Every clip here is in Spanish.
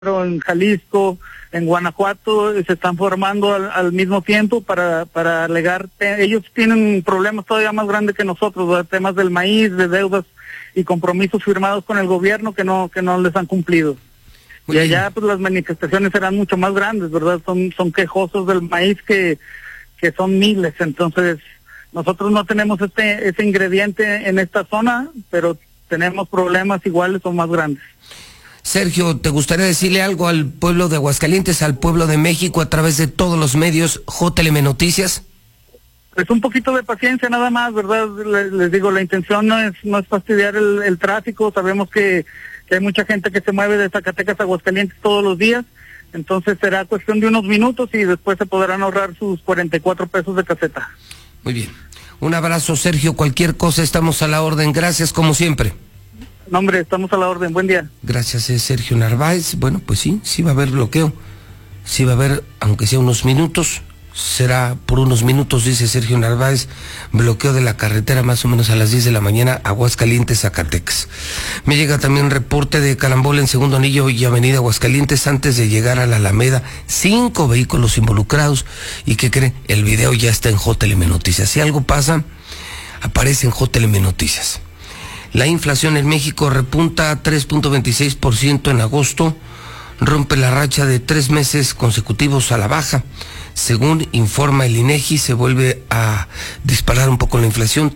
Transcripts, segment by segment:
en Jalisco, en Guanajuato, se están formando al mismo tiempo para alegar. Ellos tienen problemas todavía más grandes que nosotros, ¿verdad? Temas del maíz, de deudas y compromisos firmados con el gobierno que no les han cumplido. Muy y allá pues las manifestaciones serán mucho más grandes, ¿verdad? Son quejosos del maíz que son miles. Entonces nosotros no tenemos ese ingrediente en esta zona, pero tenemos problemas iguales o más grandes. Sergio, ¿te gustaría decirle algo al pueblo de Aguascalientes, al pueblo de México a través de todos los medios JLM Noticias? Pues un poquito de paciencia nada más, ¿verdad? Les digo, la intención no es fastidiar el tráfico. Sabemos que hay mucha gente que se mueve de Zacatecas a Aguascalientes todos los días, entonces será cuestión de unos minutos y después se podrán ahorrar sus 44 pesos de caseta. Muy bien. Un abrazo, Sergio. Cualquier cosa estamos a la orden. Gracias, como siempre. No, hombre, estamos a la orden. Buen día. Gracias, Sergio Narváez. Bueno, pues sí va a haber bloqueo. Sí va a haber, aunque sea unos minutos, será por unos minutos, dice Sergio Narváez, bloqueo de la carretera más o menos a las 10 de la mañana, Aguascalientes, Zacatecas. Me llega también un reporte de carambola en Segundo Anillo y Avenida Aguascalientes antes de llegar a la Alameda. 5 vehículos involucrados. ¿Y qué creen? El video ya está en JLM Noticias. Si algo pasa, aparece en JLM Noticias. La inflación en México repunta a 3.26% en agosto, rompe la racha de 3 meses consecutivos a la baja. Según informa el INEGI, se vuelve a disparar un poco la inflación,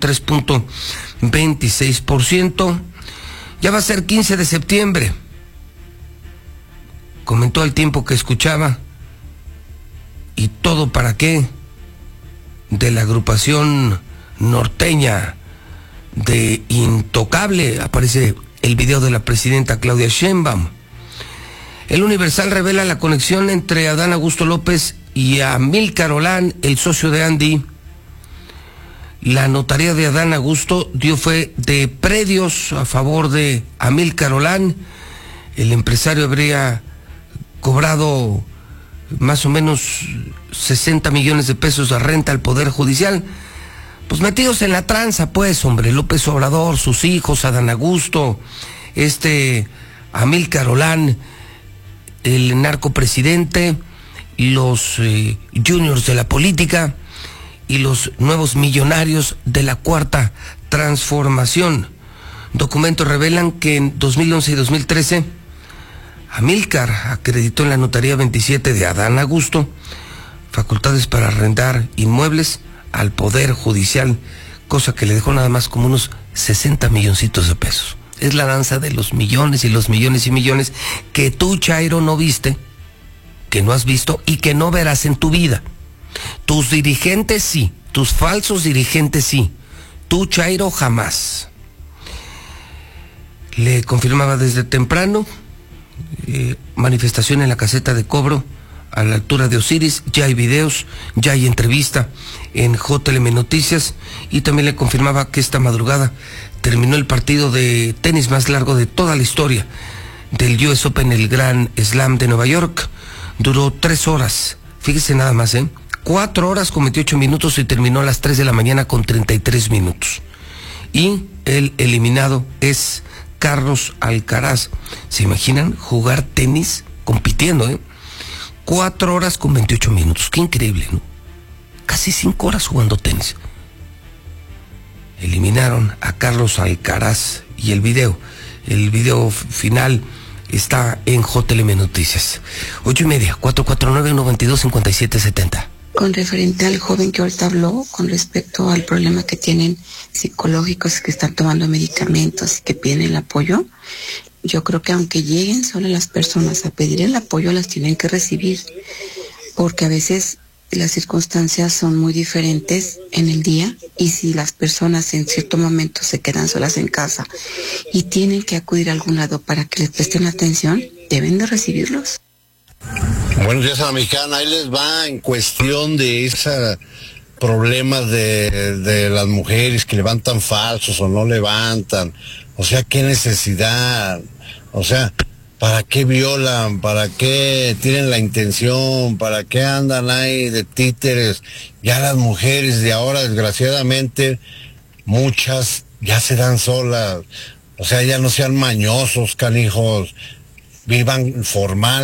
3.26%. Ya va a ser 15 de septiembre. Comentó al tiempo que escuchaba. ¿Y todo para qué? De la agrupación norteña de Intocable, aparece el video de la presidenta Claudia Sheinbaum. El Universal revela la conexión entre Adán Augusto López y Amílcar Olán, el socio de Andy. La notaría de Adán Augusto dio fe de predios a favor de Amílcar Olán. El empresario habría cobrado más o menos 60 millones de pesos de renta al Poder Judicial. Pues metidos en la tranza, pues, hombre, López Obrador, sus hijos, Adán Augusto, Amílcar Olán, el narcopresidente, los juniors de la política y los nuevos millonarios de la Cuarta Transformación. Documentos revelan que en 2011 y 2013, Amílcar acreditó en la notaría 27 de Adán Augusto facultades para arrendar inmuebles al Poder Judicial, cosa que le dejó nada más como unos 60 milloncitos de pesos. Es la danza de los millones y los millones y millones que tú, Chairo, no viste, que no has visto y que no verás en tu vida. Tus dirigentes sí, tus falsos dirigentes sí. Tú, Chairo, jamás. Le confirmaba desde temprano, manifestación en la caseta de cobro a la altura de Osiris, ya hay videos, ya hay entrevista en JLM Noticias, y también le confirmaba que esta madrugada terminó el partido de tenis más largo de toda la historia del US Open, el Grand Slam de Nueva York. Duró 3 horas, fíjese nada más, 4 horas con 28 minutos y terminó a las 3 de la mañana con 33 minutos. Y el eliminado es Carlos Alcaraz. ¿Se imaginan jugar tenis compitiendo, 4 horas con 28 minutos, qué increíble, ¿no? Casi 5 horas jugando tenis. Eliminaron a Carlos Alcaraz y el video final está en JLM Noticias. 8:30, 449-122-5770. Con referente al joven que ahorita habló, con respecto al problema que tienen psicológicos, que están tomando medicamentos y que piden el apoyo, yo creo que aunque lleguen solo las personas a pedir el apoyo, las tienen que recibir, porque a veces las circunstancias son muy diferentes en el día, y si las personas en cierto momento se quedan solas en casa y tienen que acudir a algún lado para que les presten atención, deben de recibirlos. Buenos días a la mexicana, ahí les va en cuestión de ese problema de las mujeres que levantan falsos o no levantan. O sea, qué necesidad, o sea, ¿para qué violan? ¿Para qué tienen la intención? ¿Para qué andan ahí de títeres? Ya las mujeres de ahora, desgraciadamente, muchas ya se dan solas. O sea, ya no sean mañosos, canijos. vivan formal.